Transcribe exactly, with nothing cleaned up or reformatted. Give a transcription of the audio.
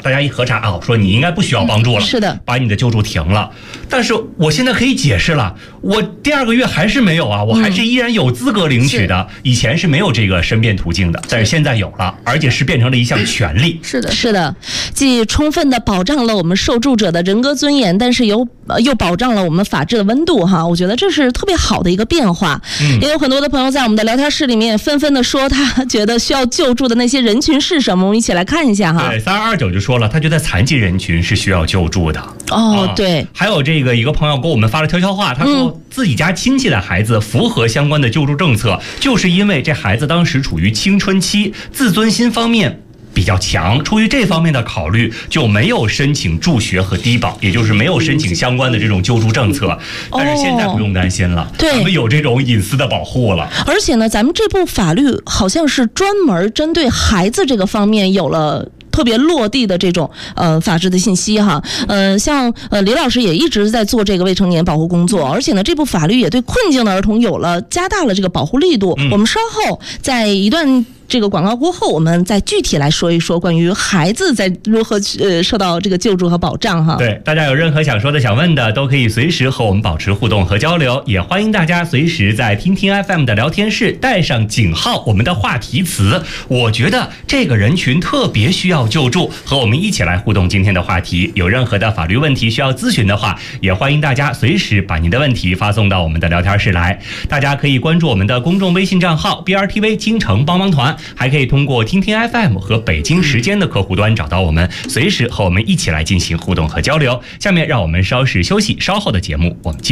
大家一核查啊，说你应该不需要帮助了， 嗯、是的， 把你的救助停了。但是我现在可以解释了，我第二个月还是没有啊，我还是依然有资格领取的。嗯、以前是没有这个申辩途径的，但是现在有了，而且是变成了一项权利。 是的，是的，既充分的保障了我们受助者的人格尊严，但是又又保障了我们法治的温度哈。我觉得这是特别好的一个变化。嗯，也有很多的朋友在我们的聊天室里面纷纷的说，他觉得需要救助的那些人群是什么？我们一起来看一下哈。 对，三二二九就说了，他觉得残疾人群是需要救助的。 哦，对、啊。 还有这个一个朋友给我们发了悄悄话，他说自己家亲戚的孩子符合相关的救助政策，就是因为这孩子当时处于青春期，自尊心方面比较强，出于这方面的考虑，就没有申请助学和低保，也就是没有申请相关的这种救助政策。但是现在不用担心了，对、哦，咱们有这种隐私的保护了。 而且呢，咱们这部法律好像是专门针对孩子这个方面有了特别落地的这种呃法治的信息哈，呃，像呃李老师也一直在做这个未成年保护工作，而且呢，这部法律也对困境的儿童有了加大了这个保护力度。嗯、我们稍后在一段这个广告过后，我们再具体来说一说关于孩子在如何呃受到这个救助和保障哈。 对，大家有任何想说的、想问的，都可以随时和我们保持互动和交流，也欢迎大家随时在听听 F M 的聊天室带上井号我们的话题词。我觉得这个人群特别需要救助，和我们一起来互动今天的话题。有任何的法律问题需要咨询的话，也欢迎大家随时把您的问题发送到我们的聊天室来。大家可以关注我们的公众微信账号 B R T V 京城帮帮团，还可以通过听听 F M 和北京时间的客户端找到我们，随时和我们一起来进行互动和交流。下面让我们稍事休息，稍后的节目我们继续。